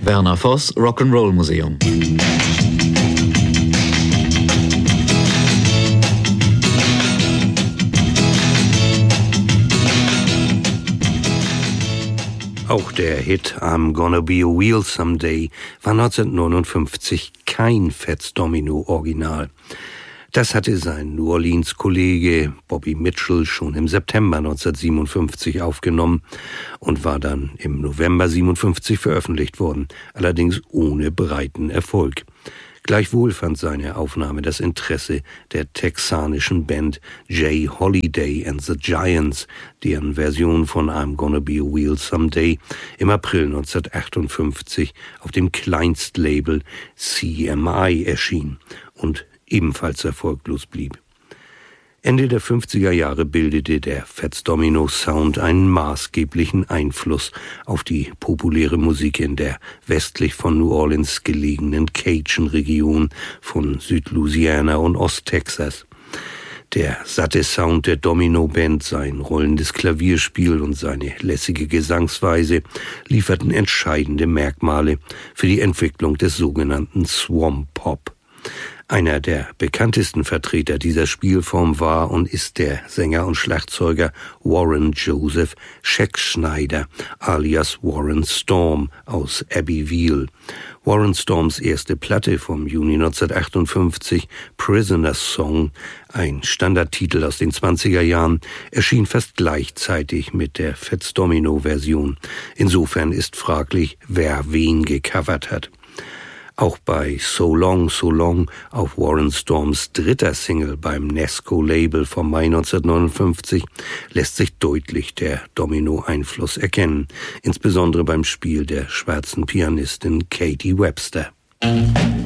Werner Voss, Rock'n'Roll Museum. Auch der Hit I'm Gonna Be a Wheel Someday war 1959 kein Fats Domino Original. Das hatte sein New Orleans-Kollege Bobby Mitchell schon im September 1957 aufgenommen und war dann im November 1957 veröffentlicht worden, allerdings ohne breiten Erfolg. Gleichwohl fand seine Aufnahme das Interesse der texanischen Band Jay Holiday and the Giants, deren Version von I'm Gonna Be a Wheel Someday im April 1958 auf dem Kleinstlabel CMI erschien und ebenfalls erfolglos blieb. Ende der 50er Jahre bildete der Fats Domino Sound einen maßgeblichen Einfluss auf die populäre Musik in der westlich von New Orleans gelegenen Cajun-Region von Südlouisiana und Osttexas. Der satte Sound der Domino-Band, sein rollendes Klavierspiel und seine lässige Gesangsweise lieferten entscheidende Merkmale für die Entwicklung des sogenannten Swamp Pop. Einer der bekanntesten Vertreter dieser Spielform war und ist der Sänger und Schlagzeuger Warren Joseph Scheckschneider alias Warren Storm aus Abbeville. Warren Storms erste Platte vom Juni 1958, Prisoner's Song, ein Standardtitel aus den 20er Jahren, erschien fast gleichzeitig mit der Fats Domino-Version. Insofern ist fraglich, wer wen gecovert hat. Auch bei So Long, So Long auf Warren Storms dritter Single beim Nesco-Label vom Mai 1959 lässt sich deutlich der Domino-Einfluss erkennen, insbesondere beim Spiel der schwarzen Pianistin Katie Webster.